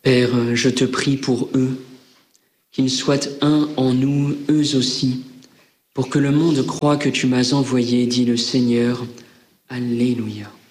Père, je te prie pour eux, qu'ils soient un en nous, eux aussi, pour que le monde croie que tu m'as envoyé, dit le Seigneur. Alléluia.